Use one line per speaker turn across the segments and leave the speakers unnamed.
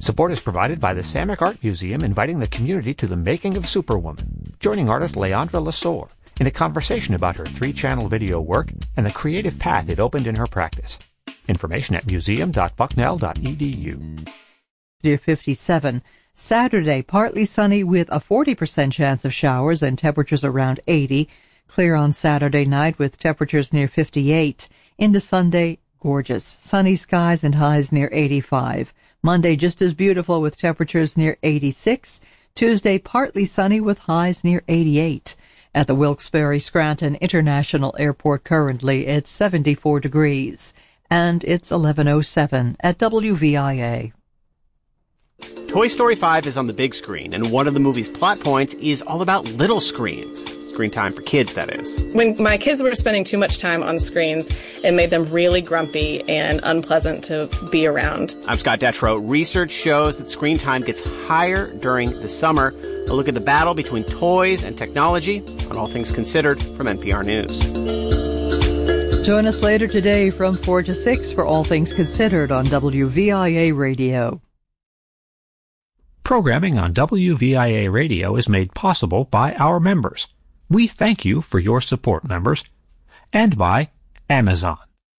Support is provided by the Samick Art Museum, inviting the community to the making of Superwoman, joining artist Leandra Lesueur in a conversation about her 3-channel video work and the creative path it opened in her practice. Information at museum.bucknell.edu.
Near 57. Saturday, partly sunny with a 40% chance of showers and temperatures around 80. Clear on Saturday night with temperatures near 58. Into Sunday, gorgeous. Sunny skies and highs near 85. Monday, just as beautiful with temperatures near 86. Tuesday, partly sunny with highs near 88. At the Wilkes-Barre Scranton International Airport currently, it's 74 degrees. And it's 11:07 at WVIA.
Toy Story 5 is on the big screen, and one of the movie's plot points is all about little screens. Screen time for kids, that is.
When my kids were spending too much time on screens, it made them really grumpy and unpleasant to be around.
I'm Scott Detrow. Research shows that screen time gets higher during the summer. A look at the battle between toys and technology on All Things Considered from NPR News.
Join us later today from 4 to 6 for All Things Considered on WVIA Radio.
Programming on WVIA Radio is made possible by our members. We thank you for your support, members, and by Amazon.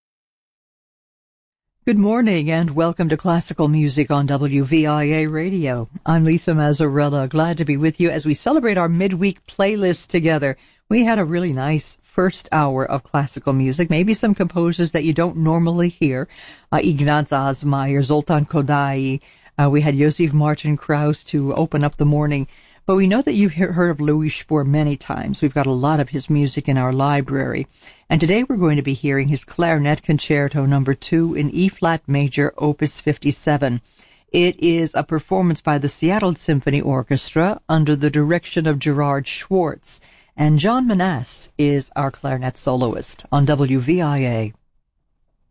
Good morning and welcome to Classical Music on WVIA Radio. I'm Lisa Mazzarella, glad to be with you as we celebrate our midweek playlist together. We had a really nice first hour of classical music, maybe some composers that you don't normally hear. Ignaz Osmayer, Zoltan Kodaly. We had Josef Martin Krauss to open up the morning. But we know that you've heard of Louis Spohr many times. We've got a lot of his music in our library. And today we're going to be hearing his Clarinet Concerto No. 2 in E-flat major, Opus 57. It is a performance by the Seattle Symphony Orchestra under the direction of Gerard Schwartz. And John Manasse is our clarinet soloist on WVIA.